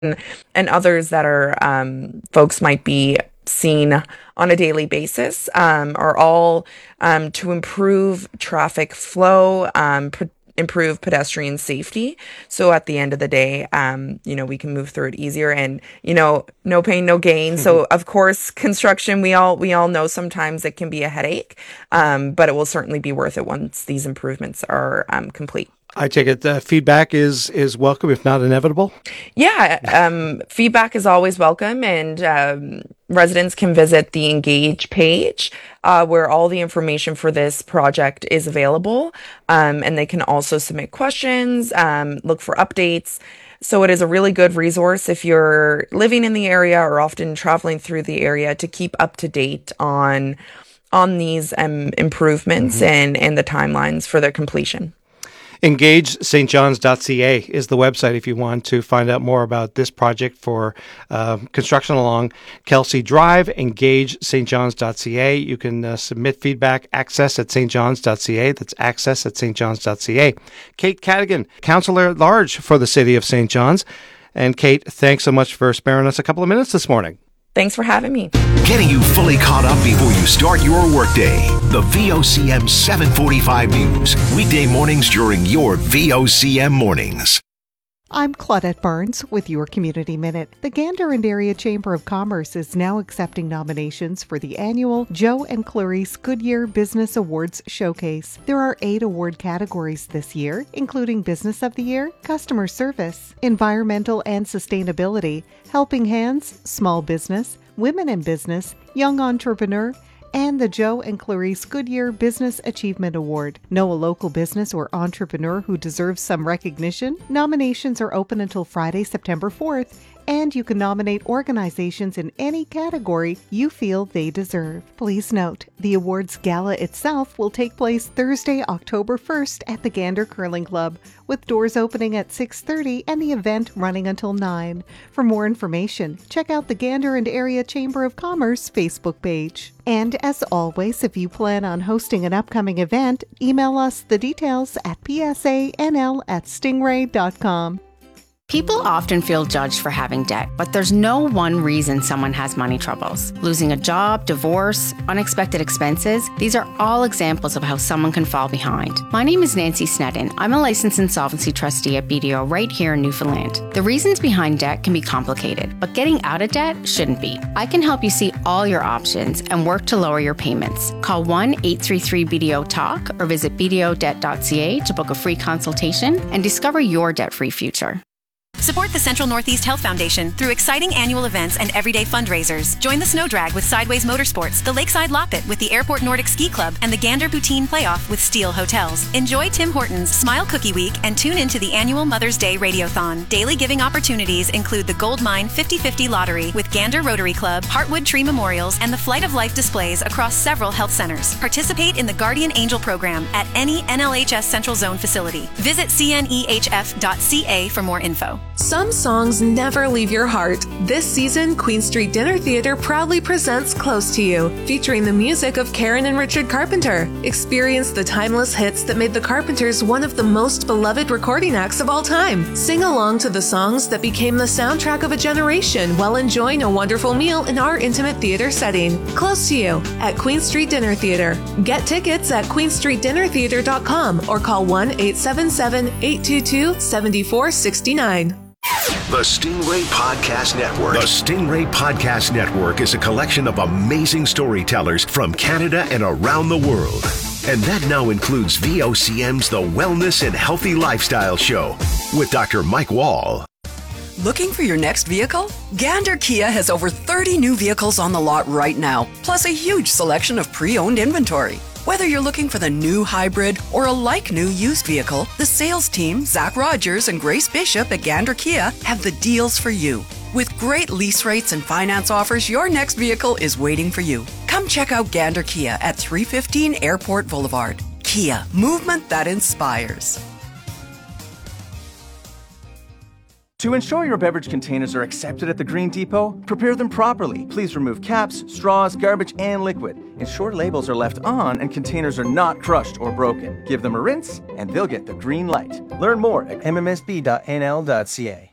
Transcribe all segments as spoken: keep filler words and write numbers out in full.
and others that are um, folks might be seen on a daily basis um, are all um, to improve traffic flow, um, pr- improve pedestrian safety. So at the end of the day, um, you know, we can move through it easier and, you know, no pain, no gain. So of course, construction, we all, we all know sometimes it can be a headache, um, but it will certainly be worth it once these improvements are um, complete. I take it uh, feedback is is welcome, if not inevitable? Yeah, um, feedback is always welcome, and um, residents can visit the Engage page uh, where all the information for this project is available, um, and they can also submit questions, um, look for updates. So it is a really good resource if you're living in the area or often traveling through the area to keep up to date on on these um, improvements mm-hmm. and, and the timelines for their completion. engage st johns dot c a is the website if you want to find out more about this project for uh, construction along Kelsey Drive. engage st johns dot c a. You can uh, submit feedback, access at st johns dot c a. That's access at st johns dot c a. Kate Cadigan, Councillor at Large for the City of Saint John's. And Kate, thanks so much for sparing us a couple of minutes this morning. Thanks for having me. Getting you fully caught up before you start your workday. The V O C M seven forty-five News. Weekday mornings during your V O C M mornings. I'm Claudette Barnes with your Community Minute. The Gander and Area Chamber of Commerce is now accepting nominations for the annual Joe and Clarice Goodyear Business Awards Showcase. There are eight award categories this year, including Business of the Year, Customer Service, Environmental and Sustainability, Helping Hands, Small Business, Women in Business, Young Entrepreneur, and the Joe and Clarice Goodyear Business Achievement Award. Know a local business or entrepreneur who deserves some recognition? Nominations are open until Friday, September fourth, and you can nominate organizations in any category you feel they deserve. Please note, the awards gala itself will take place Thursday, October first at the Gander Curling Club, with doors opening at six thirty and the event running until nine. For more information, check out the Gander and Area Chamber of Commerce Facebook page. And as always, if you plan on hosting an upcoming event, email us the details at p s a n l at stingray dot com. People often feel judged for having debt, but there's no one reason someone has money troubles. Losing a job, divorce, unexpected expenses, these are all examples of how someone can fall behind. My name is Nancy Sneddon. I'm a licensed insolvency trustee at B D O right here in Newfoundland. The reasons behind debt can be complicated, but getting out of debt shouldn't be. I can help you see all your options and work to lower your payments. Call one eight three three B D O talk or visit b d o debt dot c a to book a free consultation and discover your debt-free future. Support the Central Northeast Health Foundation through exciting annual events and everyday fundraisers. Join the Snow Drag with Sideways Motorsports, the Lakeside Loppet with the Airport Nordic Ski Club, and the Gander Poutine Playoff with Steel Hotels. Enjoy Tim Hortons Smile Cookie Week and tune into the annual Mother's Day Radiothon. Daily giving opportunities include the Gold Mine fifty fifty Lottery with Gander Rotary Club, Heartwood Tree Memorials, and the Flight of Life displays across several health centers. Participate in the Guardian Angel program at any N L H S Central Zone facility. Visit c n e h f dot c a for more info. Some songs never leave your heart. This season, Queen Street Dinner Theatre proudly presents Close to You, featuring the music of Karen and Richard Carpenter. Experience the timeless hits that made the Carpenters one of the most beloved recording acts of all time. Sing along to the songs that became the soundtrack of a generation while enjoying a wonderful meal in our intimate theater setting. Close to You at Queen Street Dinner Theatre. Get tickets at queen street dinner theatre dot com or call one eight seven seven, eight two two, seven four six nine. The Stingray Podcast Network. The Stingray Podcast Network is a collection of amazing storytellers from Canada and around the world. And that now includes V O C M's The Wellness and Healthy Lifestyle Show with Doctor Mike Wall. Looking for your next vehicle? Gander Kia has over thirty new vehicles on the lot right now, plus a huge selection of pre-owned inventory. Whether you're looking for the new hybrid or a like-new used vehicle, the sales team, Zach Rogers and Grace Bishop at Gander Kia, have the deals for you. With great lease rates and finance offers, your next vehicle is waiting for you. Come check out Gander Kia at three fifteen Airport Boulevard. Kia, movement that inspires. To ensure your beverage containers are accepted at the Green Depot, prepare them properly. Please remove caps, straws, garbage, and liquid. Ensure labels are left on and containers are not crushed or broken. Give them a rinse, and they'll get the green light. Learn more at m m s b dot n l dot c a.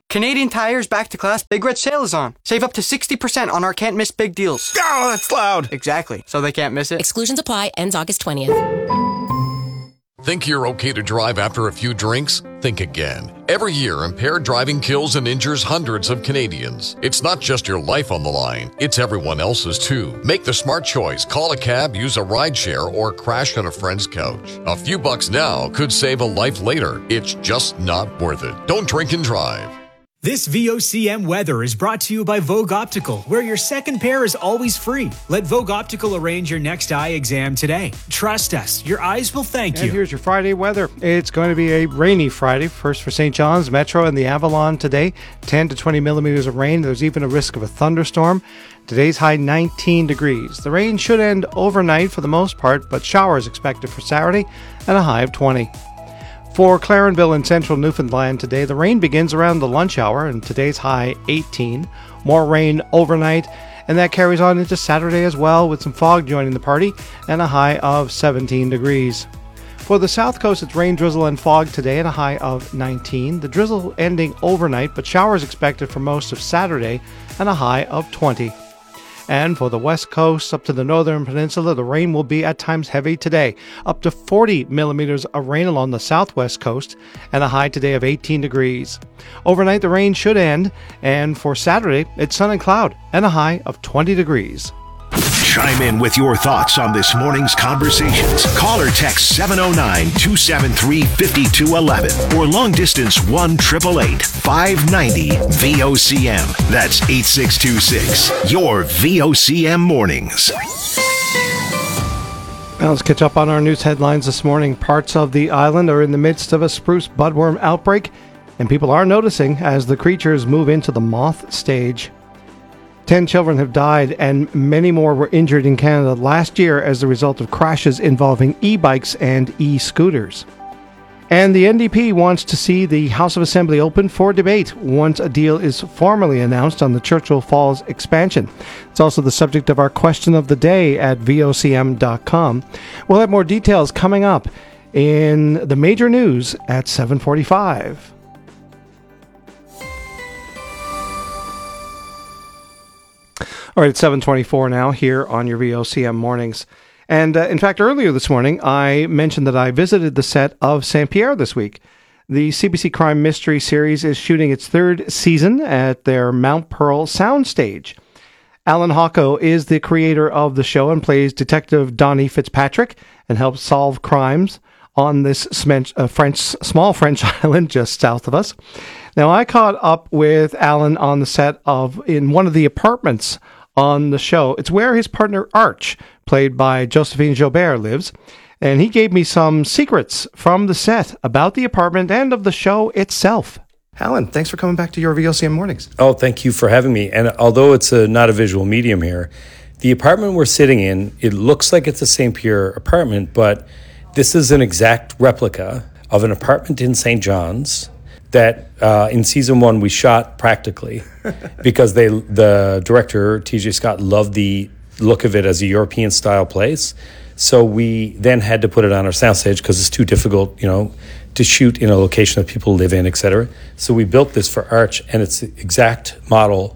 Canadian Tire's Back to Class Big Red Sale is on. Save up to sixty percent on our can't miss big deals. Oh, that's loud. Exactly. So they can't miss it. Exclusions apply. Ends August twentieth. Think you're okay to drive after a few drinks? Think again. Every year, impaired driving kills and injures hundreds of Canadians. It's not just your life on the line, it's everyone else's too. Make the smart choice. Call a cab, use a rideshare, or crash on a friend's couch. A few bucks now could save a life later. It's just not worth it. Don't drink and drive. This V O C M weather is brought to you by Vogue Optical, where your second pair is always free. Let Vogue Optical arrange your next eye exam today. Trust us, your eyes will thank and you. And here's your Friday weather. It's going to be a rainy Friday, first for Saint John's, Metro, and the Avalon today. ten to twenty millimeters of rain. There's even a risk of a thunderstorm. Today's high nineteen degrees. The rain should end overnight for the most part, but showers expected for Saturday and a high of twenty. For Clarenville in central Newfoundland today, the rain begins around the lunch hour and today's high eighteen. More rain overnight, and that carries on into Saturday as well with some fog joining the party and a high of seventeen degrees. For the south coast, it's rain, drizzle, and fog today and a high of nineteen. The drizzle ending overnight, but showers expected for most of Saturday and a high of twenty. And for the west coast up to the northern peninsula, the rain will be at times heavy today. Up to forty millimeters of rain along the southwest coast and a high today of eighteen degrees. Overnight, the rain should end, and for Saturday, it's sun and cloud and a high of twenty degrees. Chime in with your thoughts on this morning's conversations. Call or text seven oh nine, two seven three, five two one one or long distance one eight eight eight, five nine zero, V O C M. That's eight six two six. Your V O C M mornings. Now let's catch up on our news headlines this morning. Parts of the island are in the midst of a spruce budworm outbreak, and people are noticing as the creatures move into the moth stage. Ten children have died and many more were injured in Canada last year as a result of crashes involving e-bikes and e-scooters. And the N D P wants to see the House of Assembly open for debate once a deal is formally announced on the Churchill Falls expansion. It's also the subject of our question of the day at V O C M dot com. We'll have more details coming up in the major news at seven forty-five. All right, it's seven twenty-four now here on your V O C M mornings. And uh, in fact, earlier this morning, I mentioned that I visited the set of Saint Pierre this week. The C B C Crime Mystery series is shooting its third season at their Mount Pearl soundstage. Alan Hocko is the creator of the show and plays Detective Donnie Fitzpatrick and helps solve crimes on this uh, French, small French island just south of us. Now, I caught up with Alan on the set of in one of the apartments on the show. It's where his partner Arch, played by Josephine Joubert, lives. And he gave me some secrets from the set about the apartment and of the show itself. Alan, thanks for coming back to your V O C M mornings. Oh, thank you for having me. And although it's a, not a visual medium here, the apartment we're sitting in, it looks like it's a Saint Pierre apartment, but this is an exact replica of an apartment in Saint John's that uh, in season one we shot practically because they the director, T J Scott, loved the look of it as a European style place. So we then had to put it on our soundstage because it's too difficult, you know, to shoot in a location that people live in, et cetera. So we built this for Arch, and it's the exact model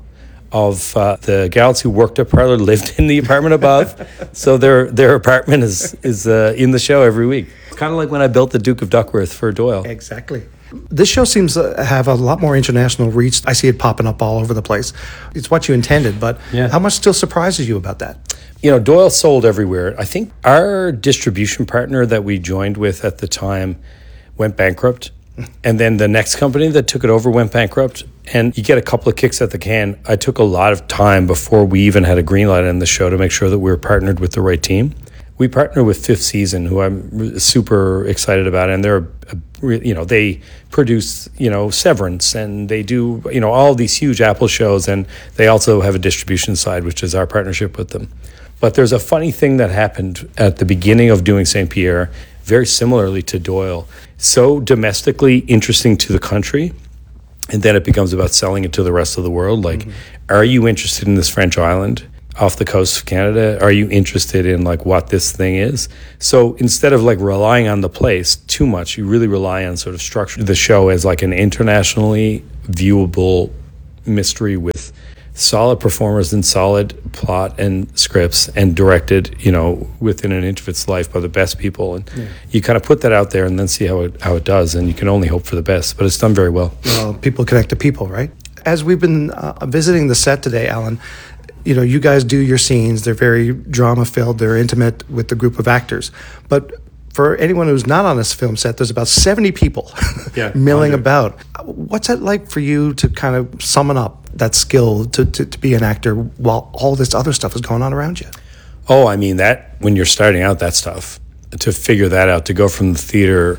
of uh, the gals who worked at Parlor lived in the apartment above. So their their apartment is is uh, in the show every week. It's kind of like when I built the Duke of Duckworth for Doyle. Exactly. This show seems to have a lot more international reach. I see it popping up all over the place. It's what you intended, but yeah. How much still surprises you about that? You know, Doyle sold everywhere. I think our distribution partner that we joined with at the time went bankrupt. And then the next company that took it over went bankrupt. And you get a couple of kicks at the can. I took a lot of time before we even had a green light on the show to make sure that we were partnered with the right team. We partner with Fifth Season, who I'm super excited about, and they're, you know, they produce, you know, Severance, and they do, you know, all these huge Apple shows, and they also have a distribution side, which is our partnership with them. But there's a funny thing that happened at the beginning of doing Saint Pierre, very similarly to Doyle. So domestically interesting to the country, and then it becomes about selling it to the rest of the world. Like, mm-hmm. Are you interested in this French island? off the coast of Canada? Are you interested in like what this thing is? So instead of like relying on the place too much, you really rely on sort of structure the show as like an internationally viewable mystery with solid performers and solid plot and scripts, and directed, you know, within an inch of its life by the best people. And yeah. you kind of put that out there and then see how it how it does, and you can only hope for the best. But it's done very well. Well, people connect to people, right? As we've been uh, visiting the set today, Alan, you know, you guys do your scenes. They're very drama-filled. They're intimate with the group of actors. But for anyone who's not on this film set, there's about seventy people yeah, milling about. What's it like for you to kind of summon up that skill to, to, to be an actor while all this other stuff is going on around you? Oh, I mean, that when you're starting out, that stuff, to figure that out, to go from the theater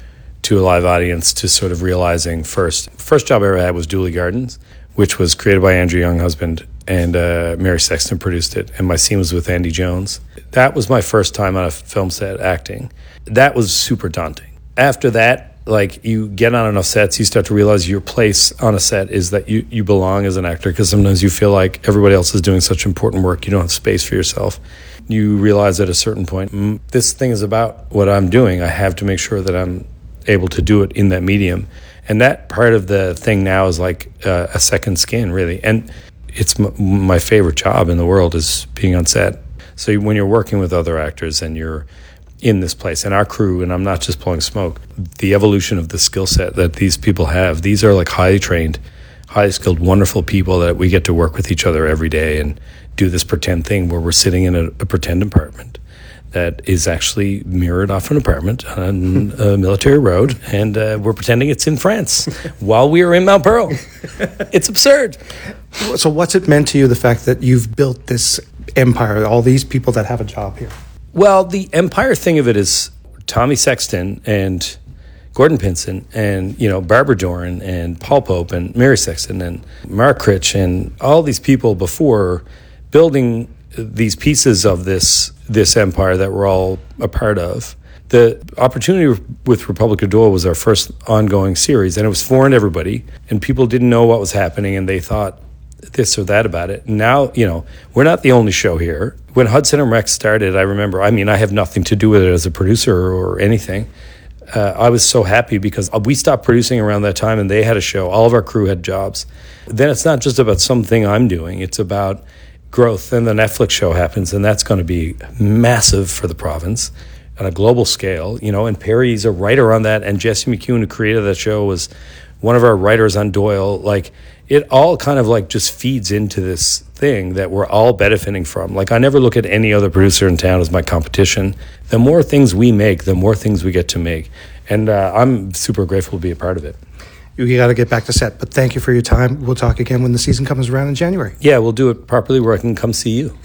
to a live audience, to sort of realizing first, first job I ever had was Dooley Gardens, which was created by Andrew Younghusband, and uh, Mary Sexton produced it, and my scene was with Andy Jones. That was my first time on a film set acting. That was super daunting. After that, like, you get on enough sets, you start to realize your place on a set is that you, you belong as an actor, because sometimes you feel like everybody else is doing such important work, you don't have space for yourself. You realize at a certain point, mm, this thing is about what I'm doing. I have to make sure that I'm able to do it in that medium. And that part of the thing now is like uh, a second skin, really. And it's m- my favorite job in the world is being on set. So when you're working with other actors and you're in this place, and our crew, and I'm not just blowing smoke, the evolution of the skill set that these people have, these are like highly trained, highly skilled, wonderful people that we get to work with each other every day and do this pretend thing where we're sitting in a, a pretend apartment that is actually mirrored off an apartment on a military road, and uh, we're pretending it's in France while we are in Mount Pearl. It's absurd. So what's it meant to you, the fact that you've built this empire, all these people that have a job here? Well, the empire thing of it is Tommy Sexton and Gordon Pinson and, you know, Barbara Doran and Paul Pope and Mary Sexton and Mark Critch and all these people before building these pieces of this this empire that we're all a part of. The opportunity with Republic of Doyle was our first ongoing series, and it was foreign to everybody, and people didn't know what was happening, and they thought this or that about it. Now, you know, we're not the only show here. When Hudson and Rex started, I remember, I mean, I have nothing to do with it as a producer or anything. Uh, I was so happy because we stopped producing around that time, and they had a show. All of our crew had jobs. Then it's not just about something I'm doing. It's about growth. Then the Netflix show happens, and that's going to be massive for the province on a global scale. You know, and Perry's a writer on that, and Jesse McEwen, who created that show, was one of our writers on Doyle. Like, it all kind of like just feeds into this thing that we're all benefiting from. Like, I never look at any other producer in town as my competition. The more things we make, the more things we get to make. And uh, I'm super grateful to be a part of it. You got to get back to set, but thank you for your time. We'll talk again when the season comes around in January. Yeah, we'll do it properly where I can come see you.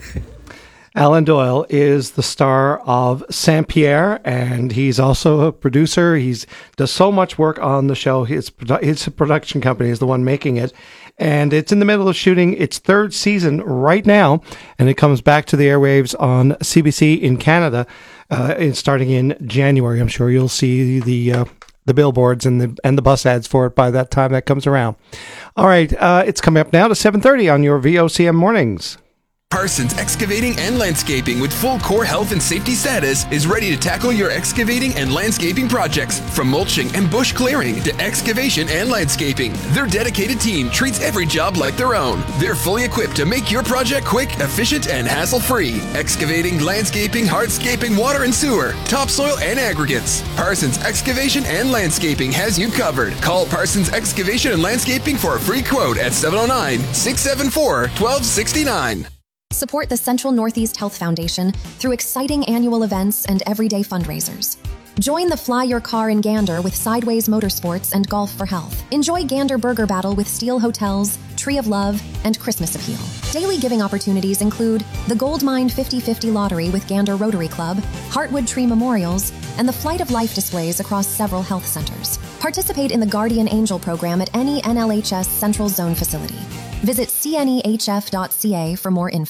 Alan Doyle is the star of Saint Pierre, and he's also a producer. He's does so much work on the show. His, his production company is the one making it, and it's in the middle of shooting its third season right now, and it comes back to the airwaves on C B C in Canada, uh, and starting in January. I'm sure you'll see the uh, the billboards and the and the bus ads for it by that time that comes around. All right, uh, it's coming up now to seven thirty on your V O C M mornings. Parsons Excavating and Landscaping, with full core health and safety status, is ready to tackle your excavating and landscaping projects. From mulching and bush clearing to excavation and landscaping, their dedicated team treats every job like their own. They're fully equipped to make your project quick, efficient, and hassle-free. Excavating, landscaping, hardscaping, water and sewer, topsoil, and aggregates. Parsons Excavation and Landscaping has you covered. Call Parsons Excavation and Landscaping for a free quote at seven oh nine, six seven four, one two six nine. Support the Central Northeast Health Foundation through exciting annual events and everyday fundraisers. Join the Fly Your Car in Gander with Sideways Motorsports and Golf for Health. Enjoy Gander Burger Battle with Steel Hotels, Tree of Love, and Christmas Appeal. Daily giving opportunities include the Goldmine fifty fifty Lottery with Gander Rotary Club, Heartwood Tree Memorials, and the Flight of Life displays across several health centers. Participate in the Guardian Angel program at any N L H S Central Zone facility. Visit C N E H F dot C A for more info.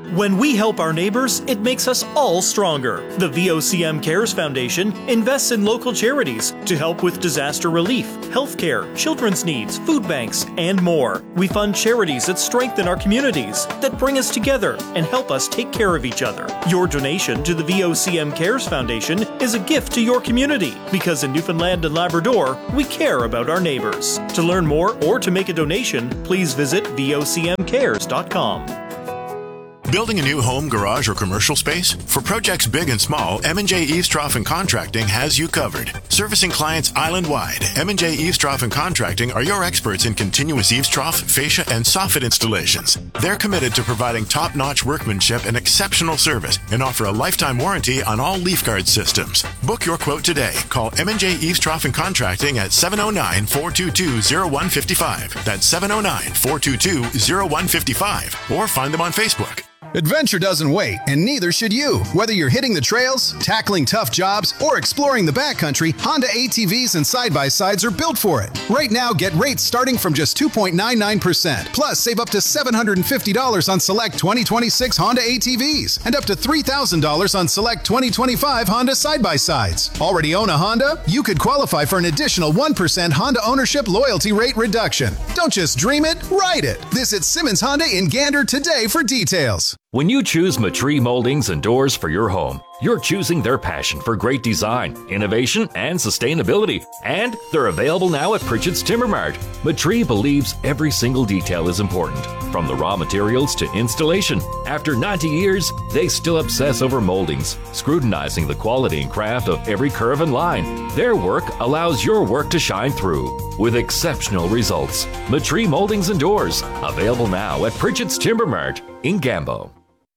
When we help our neighbors, it makes us all stronger. The V O C M Cares Foundation invests in local charities to help with disaster relief, healthcare, children's needs, food banks, and more. We fund charities that strengthen our communities, that bring us together and help us take care of each other. Your donation to the V O C M Cares Foundation is a gift to your community, because in Newfoundland and Labrador, we care about our neighbors. To learn more or to make a donation, please visit V O C M cares dot com. Building a new home, garage, or commercial space? For projects big and small, M and J Eavestrough and Contracting has you covered. Servicing clients island-wide, M and J Eavestrough and Contracting are your experts in continuous eavestrough, fascia, and soffit installations. They're committed to providing top-notch workmanship and exceptional service and offer a lifetime warranty on all leaf guard systems. Book your quote today. Call M and J Eavestrough and Contracting at seven oh nine, four two two, oh one five five. That's seven oh nine, four two two, oh one five five. Or find them on Facebook. Adventure doesn't wait, and neither should you. Whether you're hitting the trails, tackling tough jobs, or exploring the backcountry, Honda A T Vs and side-by-sides are built for it. Right now, get rates starting from just two point nine nine percent. Plus, save up to seven hundred fifty dollars on select twenty twenty-six Honda A T Vs and up to three thousand dollars on select twenty twenty-five Honda side-by-sides. Already own a Honda? You could qualify for an additional one percent Honda ownership loyalty rate reduction. Don't just dream it, ride it. Visit Simmons Honda in Gander today for details. When you choose Matree Moldings and Doors for your home, you're choosing their passion for great design, innovation, and sustainability. And they're available now at Pritchett's Timber Mart. Matree believes every single detail is important, from the raw materials to installation. After ninety years, they still obsess over moldings, scrutinizing the quality and craft of every curve and line. Their work allows your work to shine through with exceptional results. Matree Moldings and Doors, available now at Pritchett's Timber Mart in Gambo.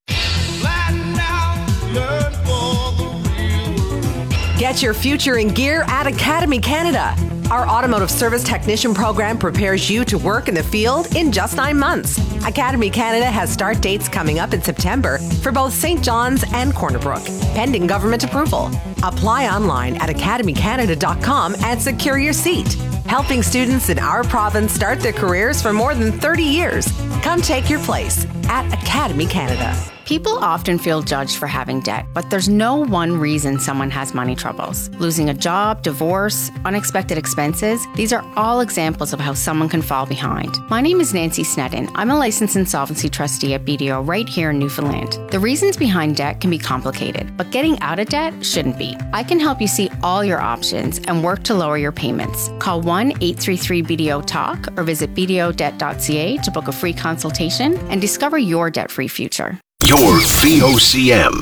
Get your future in gear at Academy Canada. Our automotive service technician program prepares you to work in the field in just nine months. Academy Canada has start dates coming up in September for both Saint John's and Corner Brook, pending government approval. Apply online at academy canada dot com and secure your seat. Helping students in our province start their careers for more than thirty years. Come take your place at Academy Canada. People often feel judged for having debt, but there's no one reason someone has money troubles. Losing a job, divorce, unexpected expenses, these are all examples of how someone can fall behind. My name is Nancy Snedden. I'm a licensed insolvency trustee at B D O right here in Newfoundland. The reasons behind debt can be complicated, but getting out of debt shouldn't be. I can help you see all your options and work to lower your payments. Call one eight three three B D O talk or visit b d o debt dot c a to book a free consultation and discover your debt-free future. Your V O C M.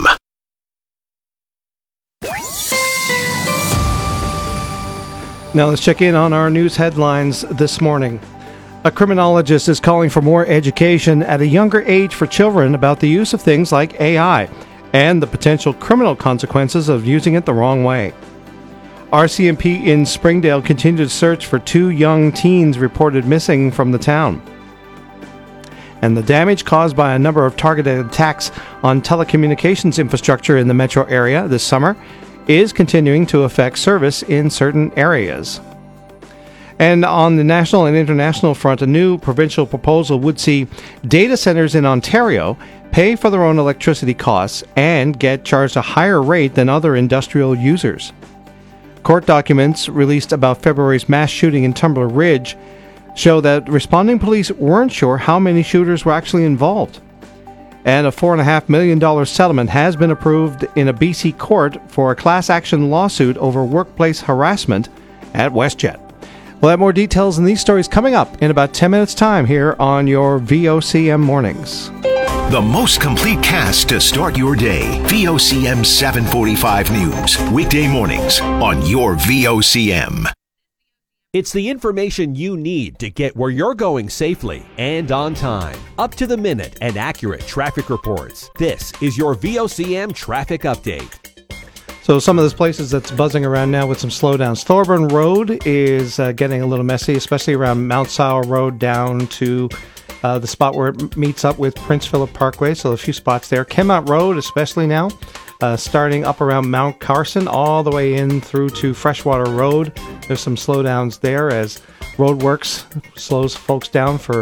Now let's check in on our news headlines this morning. A criminologist is calling for more education at a younger age for children about the use of things like A I and the potential criminal consequences of using it the wrong way. R C M P in Springdale continued to search for two young teens reported missing from the town. And the damage caused by a number of targeted attacks on telecommunications infrastructure in the metro area this summer is continuing to affect service in certain areas. And on the national and international front, a new provincial proposal would see data centers in Ontario pay for their own electricity costs and get charged a higher rate than other industrial users. Court documents released about February's mass shooting in Tumbler Ridge show that responding police weren't sure how many shooters were actually involved. And a four point five million dollars settlement has been approved in a B C court for a class action lawsuit over workplace harassment at WestJet. We'll have more details on these stories coming up in about ten minutes' time here on your V O C M Mornings. The most complete cast to start your day. V O C M seven forty-five News. Weekday mornings on your V O C M. It's the information you need to get where you're going safely and on time. Up to the minute and accurate traffic reports. This is your V O C M Traffic Update. So some of those places that's buzzing around now with some slowdowns. Thorburn Road is uh, getting a little messy, especially around Mount Sauer Road down to uh, the spot where it meets up with Prince Philip Parkway. So a few spots there. Kenmount Road especially now. Uh, starting up around Mount Carson all the way in through to Freshwater Road. There's some slowdowns there as roadworks slows folks down for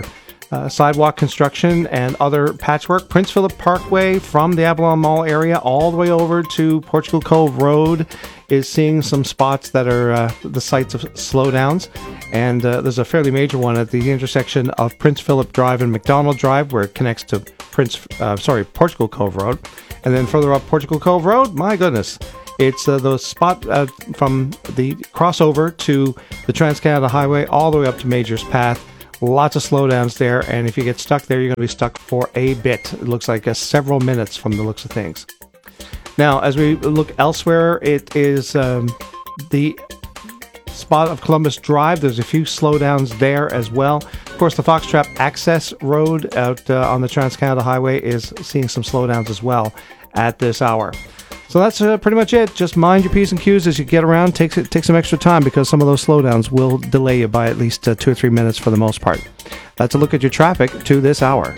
uh, sidewalk construction and other patchwork. Prince Philip Parkway from the Avalon Mall area all the way over to Portugal Cove Road is seeing some spots that are uh, the sites of slowdowns. And uh, there's a fairly major one at the intersection of Prince Philip Drive and McDonald Drive, where it connects to Prince, uh, sorry, Portugal Cove Road. And then further up Portugal Cove Road, my goodness, it's uh, the spot uh, from the crossover to the Trans-Canada Highway all the way up to Major's Path. Lots of slowdowns there, and if you get stuck there, you're going to be stuck for a bit. It looks like uh, several minutes from the looks of things. Now, as we look elsewhere, it is um, the spot of Columbus Drive. There's a few slowdowns there as well. Of course, the Foxtrap Access Road out uh, on the Trans-Canada Highway is seeing some slowdowns as well at this hour. So that's uh, pretty much it. Just mind your P's and Q's as you get around. Take, take some extra time because some of those slowdowns will delay you by at least uh, two or three minutes for the most part. That's a look at your traffic to this hour.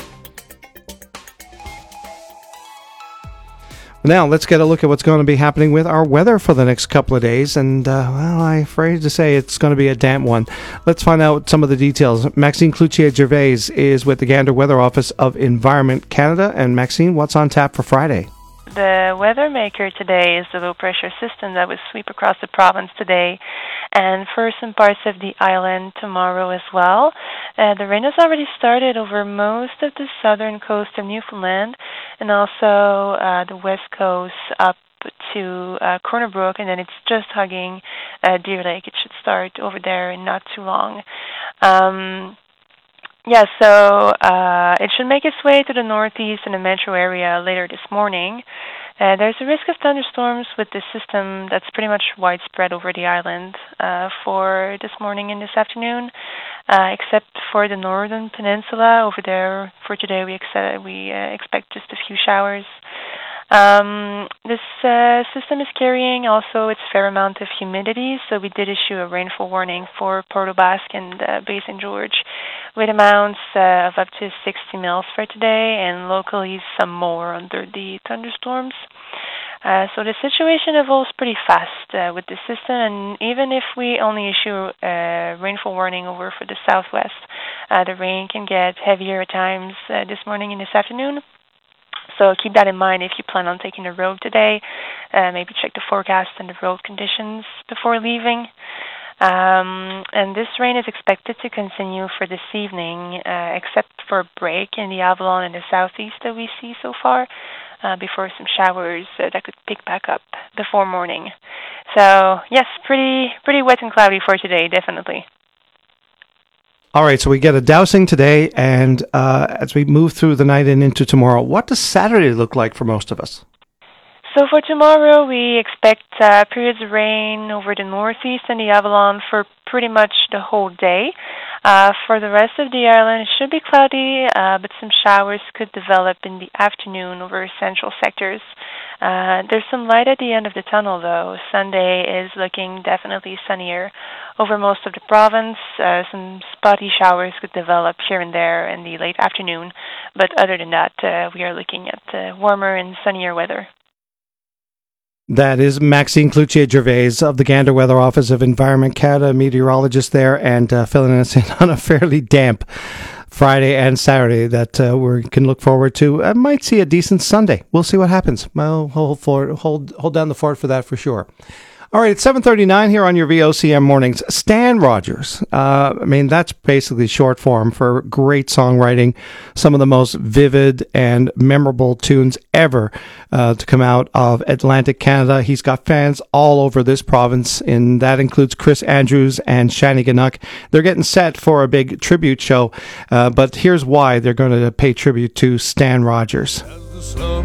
Now, let's get a look at what's going to be happening with our weather for the next couple of days. And, uh, well, I'm afraid to say it's going to be a damp one. Let's find out some of the details. Maxine Cloutier-Gervais is with the Gander Weather Office of Environment Canada. And, Maxine, what's on tap for Friday? The weather maker today is the low-pressure system that will sweep across the province today and for some parts of the island tomorrow as well. Uh, the rain has already started over most of the southern coast of Newfoundland and also uh, the west coast up to uh, Corner Brook, and then it's just hugging uh, Deer Lake. It should start over there in not too long. Um, Yeah, so uh, it should make its way to the northeast and the metro area later this morning. Uh, there's a risk of thunderstorms with the system that's pretty much widespread over the island uh, for this morning and this afternoon, uh, except for the northern peninsula. Over there for today, we, ex- we uh, expect just a few showers. Um, this uh, system is carrying also its fair amount of humidity, so we did issue a rainfall warning for Port aux Basques and uh, Bay Saint George with amounts uh, of up to sixty mils for today and locally some more under the thunderstorms. Uh, so the situation evolves pretty fast uh, with the system, and even if we only issue a rainfall warning over for the southwest, uh, the rain can get heavier at times uh, this morning and this afternoon. So keep that in mind if you plan on taking the road today. Uh, maybe check the forecast and the road conditions before leaving. Um, and this rain is expected to continue for this evening, uh, except for a break in the Avalon and the southeast that we see so far, uh, before some showers uh, that could pick back up before morning. So yes, pretty pretty wet and cloudy for today, definitely. All right, so we get a dousing today, and uh, as we move through the night and into tomorrow, what does Saturday look like for most of us? So for tomorrow, we expect uh, periods of rain over the northeast and the Avalon for pretty much the whole day. Uh, for the rest of the island, it should be cloudy, uh, but some showers could develop in the afternoon over central sectors. Uh, there's some light at the end of the tunnel, though. Sunday is looking definitely sunnier over most of the province. Uh, some spotty showers could develop here and there in the late afternoon, but other than that, uh, we are looking at uh, warmer and sunnier weather. That is Maxine Cloutier-Gervais of the Gander Weather Office of Environment Canada, meteorologist there, and uh, filling us in on a fairly damp Friday and Saturday that uh, we can look forward to. I might see a decent Sunday. We'll see what happens. I'll hold, for, hold, hold down the fort for that for sure. All right, it's seven thirty-nine here on your V O C M mornings. Stan Rogers. Uh, I mean, that's basically short form for great songwriting. Some of the most vivid and memorable tunes ever uh, to come out of Atlantic Canada. He's got fans all over this province, and that includes Chris Andrews and Shani Ganuk. They're getting set for a big tribute show, uh, but here's why they're going to pay tribute to Stan Rogers. The sun